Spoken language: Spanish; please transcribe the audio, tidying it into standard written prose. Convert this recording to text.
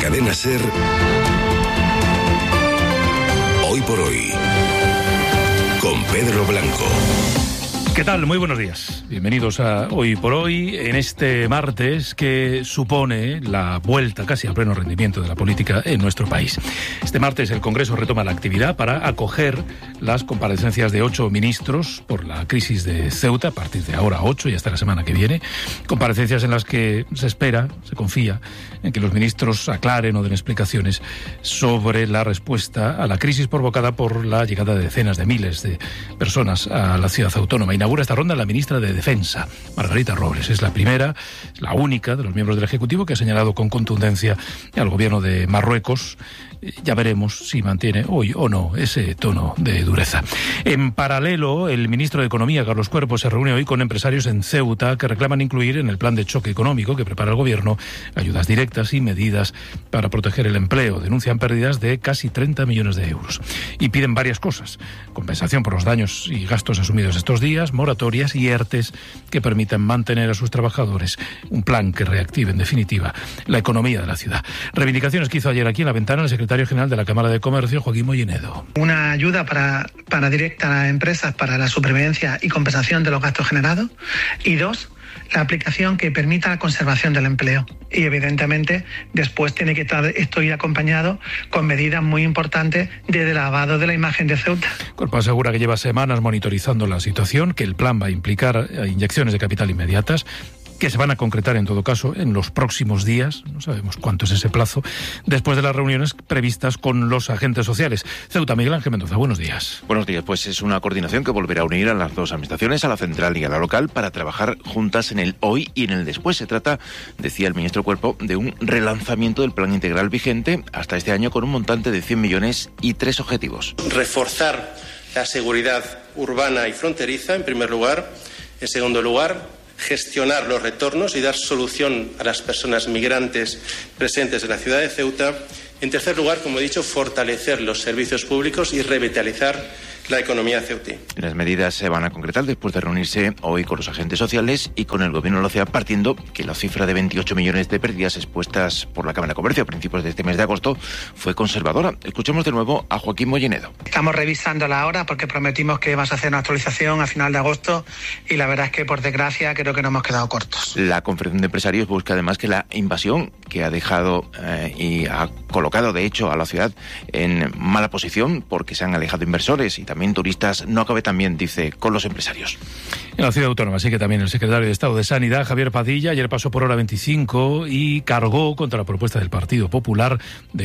Cadena SER, Hoy por Hoy, con Pedro Blanco. ¿Qué tal? Muy buenos días. Bienvenidos a Hoy por Hoy, en este martes que supone la vuelta casi al pleno rendimiento de la política en nuestro país. Este martes el Congreso retoma la actividad para acoger las comparecencias de 8 ministros por la crisis de Ceuta, a partir de ahora 8 y hasta la semana que viene. Comparecencias en las que se espera, se confía, en que los ministros aclaren o den explicaciones sobre la respuesta a la crisis provocada por la llegada de decenas de miles de personas a la ciudad autónoma. Inaugura esta ronda la ministra de Defensa, Margarita Robles. Es la primera, la única de los miembros del Ejecutivo que ha señalado con contundencia al gobierno de Marruecos. Ya veremos si mantiene hoy o no ese tono de dureza. En paralelo, el ministro de Economía, Carlos Cuerpo, se reúne hoy con empresarios en Ceuta que reclaman incluir en el plan de choque económico que prepara el gobierno ayudas directas y medidas para proteger el empleo. Denuncian pérdidas de casi 30 millones de euros. Y piden varias cosas: compensación por los daños y gastos asumidos estos días, moratorias y ERTEs que permitan mantener a sus trabajadores. Un plan que reactive, en definitiva, la economía de la ciudad. Reivindicaciones que hizo ayer aquí en la ventana el secretario general de la Cámara de Comercio, Joaquín Mollinedo. Una ayuda para directa a empresas para la supervivencia y compensación de los gastos generados. Y 2, la aplicación que permita la conservación del empleo. Y evidentemente después tiene que estar esto ir acompañado con medidas muy importantes de lavado de la imagen de Ceuta. Cuerpo asegura que lleva semanas monitorizando la situación, que el plan va a implicar inyecciones de capital inmediatas, que se van a concretar en todo caso en los próximos días, no sabemos cuánto es ese plazo, después de las reuniones previstas con los agentes sociales. Ceuta, Miguel Ángel Mendoza, buenos días. Buenos días, pues es una coordinación que volverá a unir a las dos administraciones, a la central y a la local, para trabajar juntas en el hoy y en el después. Se trata, decía el ministro Cuerpo, de un relanzamiento del plan integral vigente hasta este año con un montante de 100 millones y 3 objetivos. Reforzar la seguridad urbana y fronteriza, en primer lugar. En segundo lugar, gestionar los retornos y dar solución a las personas migrantes presentes en la ciudad de Ceuta. En tercer lugar, como he dicho, fortalecer los servicios públicos y revitalizar la economía ceutí. Las medidas se van a concretar después de reunirse hoy con los agentes sociales y con el gobierno de la ciudad, partiendo que la cifra de 28 millones de pérdidas expuestas por la Cámara de Comercio a principios de este mes de agosto fue conservadora. Escuchemos de nuevo a Joaquín Mollinedo. Estamos revisándola ahora porque prometimos que íbamos a hacer una actualización a final de agosto y la verdad es que, por desgracia, creo que nos hemos quedado cortos. La Confederación de Empresarios busca además que la invasión que ha dejado y ha colocado de hecho a la ciudad en mala posición porque se han alejado inversores y también turistas no acabe también, dice, con los empresarios. En la ciudad autónoma sigue también el secretario de Estado de Sanidad, Javier Padilla. Ayer pasó por hora 25 y cargó contra la propuesta del Partido Popular de